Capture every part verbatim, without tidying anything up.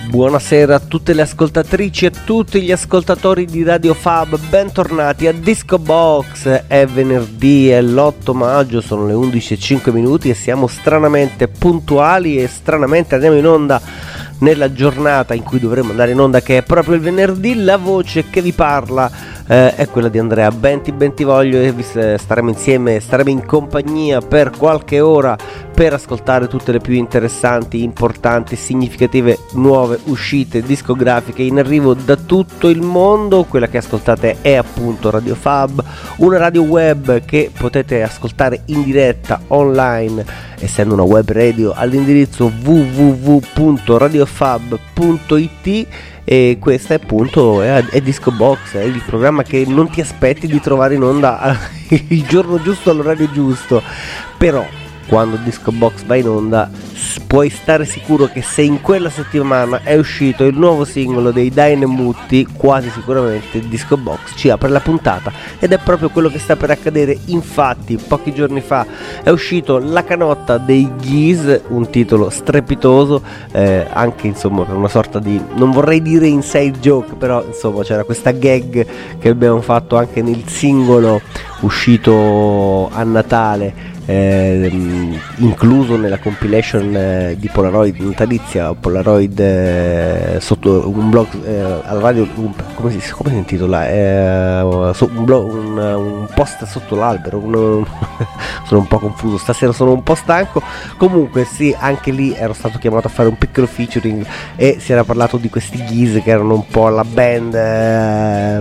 Buonasera a tutte le ascoltatrici e a tutti gli ascoltatori di Radio Fab, bentornati a Disco Box. È venerdì, è l'otto maggio, sono le undici e cinque minuti e siamo stranamente puntuali e stranamente andiamo in onda nella giornata in cui dovremo andare in onda, che è proprio il venerdì. La voce che vi parla eh, è quella di Andrea Benti Bentivoglio e vi staremo insieme, staremo in compagnia per qualche ora per ascoltare tutte le più interessanti, importanti, significative nuove uscite discografiche in arrivo da tutto il mondo. Quella che ascoltate è appunto Radio Fab, una radio web che potete ascoltare in diretta online, essendo una web radio, all'indirizzo w w w punto radiofab punto i t. E questa è appunto è, è Disco Box, è il programma che non ti aspetti di trovare in onda il giorno giusto all'orario giusto, però quando Disco Box va in onda puoi stare sicuro che se in quella settimana è uscito il nuovo singolo dei Dynamutti, quasi sicuramente Disco Box ci apre la puntata, ed è proprio quello che sta per accadere. Infatti pochi giorni fa è uscito La canotta dei Geese, un titolo strepitoso, eh, anche insomma per una sorta di, non vorrei dire inside joke, però insomma c'era questa gag che abbiamo fatto anche nel singolo uscito a Natale, Eh, incluso nella compilation eh, di Polaroid natalizia, Polaroid eh, sotto un blog eh, alla radio, un, come, si, come si intitola? Eh, so, un, blog, un, un post sotto l'albero, un, sono un po' confuso stasera, sono un po' stanco. Comunque sì, anche lì ero stato chiamato a fare un piccolo featuring e si era parlato di questi Geese che erano un po' la band eh,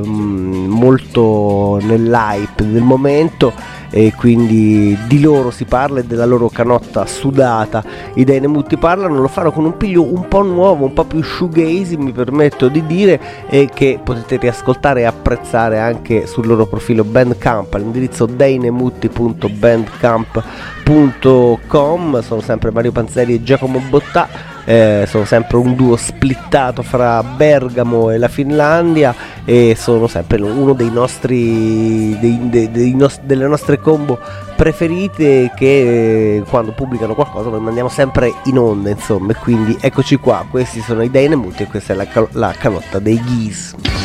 molto nell'hype del momento, e quindi di loro si parla e della loro canotta sudata. I Dynamutti parlano, lo fanno con un piglio un po' nuovo, un po' più shoegazy, mi permetto di dire, e che potete riascoltare e apprezzare anche sul loro profilo Bandcamp all'indirizzo dynamutti punto bandcamp punto com. Sono sempre Mario Panzeri e Giacomo Bottà. Eh, sono sempre un duo splittato fra Bergamo e la Finlandia e sono sempre uno dei nostri dei, dei, dei nos, delle nostre combo preferite, che eh, quando pubblicano qualcosa noi mandiamo sempre in onda, insomma. E quindi eccoci qua, questi sono i Dynamutti e questa è la, la canotta dei Geese.